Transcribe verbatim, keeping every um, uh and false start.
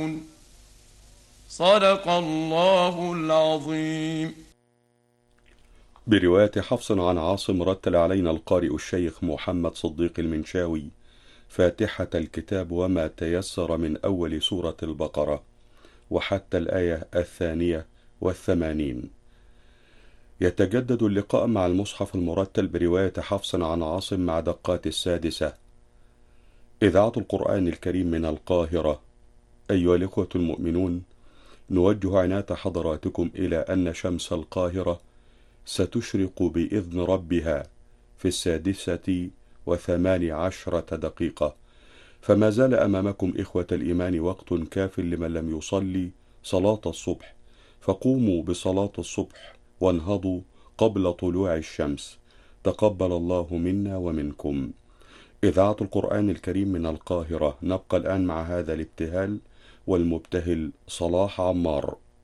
صدق الله العظيم. برواية حفص عن عاصم رتل علينا القارئ الشيخ محمد صديق المنشاوي فاتحة الكتاب وما تيسر من أول سورة البقرة وحتى الآية الثانية والثمانين. يتجدد اللقاء مع المصحف المرتل برواية حفص عن عاصم مع دقات السادسة. إذاعة القرآن الكريم من القاهرة. أيها الإخوة المؤمنون، نوجه عناية حضراتكم إلى أن شمس القاهرة ستشرق بإذن ربها في السادسة وثمان عشرة دقيقة، فما زال أمامكم إخوة الإيمان وقت كاف لمن لم يصلي صلاة الصبح، فقوموا بصلاة الصبح وانهضوا قبل طلوع الشمس. تقبل الله منا ومنكم. إذاعة القرآن الكريم من القاهرة. نبقى الآن مع هذا الابتهال والمبتهل صلاح عمار.